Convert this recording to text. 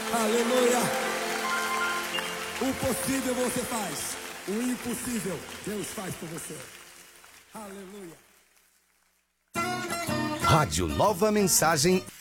Aleluia. O possível você faz. O impossível Deus faz por você. Aleluia. Rádio Nova Mensagem